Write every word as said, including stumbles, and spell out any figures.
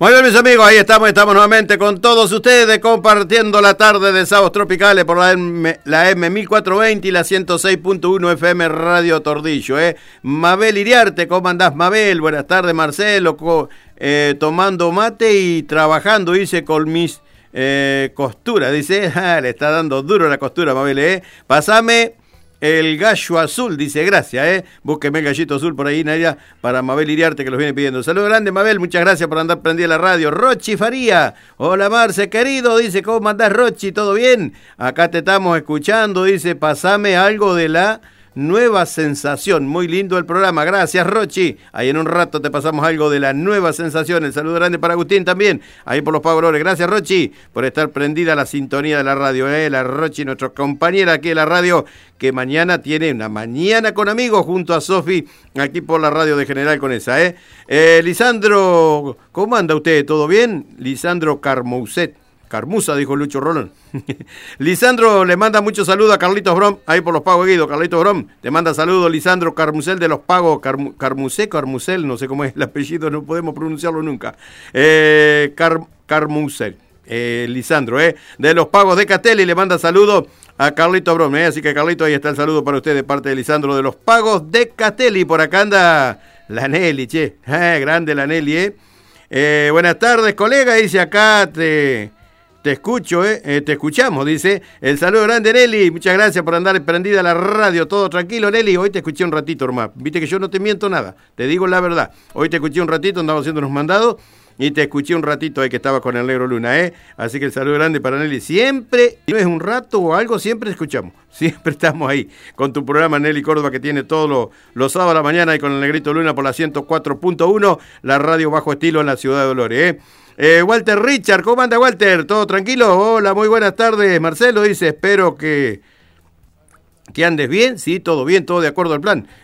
Muy bien, mis amigos, ahí estamos, estamos nuevamente con todos ustedes compartiendo la tarde de Sábados Tropicales por la M, la M mil cuatrocientos veinte y la ciento seis punto uno F M Radio Tordillo. ¿eh? Mabel Iriarte, ¿cómo andás, Mabel? Buenas tardes, Marcelo, co, eh, tomando mate y trabajando, dice, con mis eh, costuras. Dice, ah, le está dando duro la costura, Mabel, ¿eh? Pasame el gallo azul, dice, gracias, ¿eh? Búsqueme el gallito azul por ahí, Nadia, para Mabel Iriarte, que los viene pidiendo. Saludos grande, Mabel, muchas gracias por andar prendida la radio. Rochi Faría, hola Marce, querido, dice, ¿cómo andás, Rochi? ¿Todo bien? Acá te estamos escuchando, dice, pasame algo de la Nueva Sensación. Muy lindo el programa, gracias, Rochi. Ahí en un rato te pasamos algo de la Nueva Sensación. El saludo grande para Agustín también, ahí por los Pagolores. Gracias, Rochi, por estar prendida a la sintonía de la radio. ¿eh? La Rochi, nuestra compañera aquí de la radio, que mañana tiene una mañana con amigos junto a Sofi, aquí por la radio de General Conesa. ¿eh? Eh, Lisandro, ¿cómo anda usted? ¿Todo bien? Lisandro Carmouset. Carmuza, dijo Lucho Rolón. Lisandro le manda muchos saludos a Carlitos Brom, ahí por los Pagos Guido. Carlitos Brom, te manda saludos, Lisandro Carmusel de los Pagos, Carmu, Carmusé, Carmusel, no sé cómo es el apellido, no podemos pronunciarlo nunca. Eh, Car, Carmusel, eh, Lisandro, eh, de los Pagos de Catelli, le manda saludos a Carlitos Brom, eh, así que Carlitos, ahí está el saludo para usted de parte de Lisandro de los Pagos de Catelli. Por acá anda la Nelly, che, eh, grande la Nelly, eh. eh. Buenas tardes, colega, dice acá, te... Te escucho, eh, eh, te escuchamos, dice. El saludo grande, Nelly. Muchas gracias por andar prendida a la radio. Todo tranquilo, Nelly. Hoy te escuché un ratito, hermano. Viste que yo no te miento nada. Te digo la verdad. Hoy te escuché un ratito, andaba haciendo unos mandados. Y te escuché un ratito ahí que estaba con el Negro Luna, ¿eh? Así que el saludo grande para Nelly. Siempre, si no es un rato o algo, siempre escuchamos. Siempre estamos ahí con tu programa, Nelly Córdoba, que tiene todos los, los sábados a la mañana y con el Negrito Luna por la ciento cuatro punto uno, la radio bajo estilo en la ciudad de Dolores, ¿eh? Eh, Walter Richard, ¿cómo anda, Walter? ¿Todo tranquilo? Hola, muy buenas tardes, Marcelo, dice, espero que, que andes bien, sí, todo bien, todo de acuerdo al plan.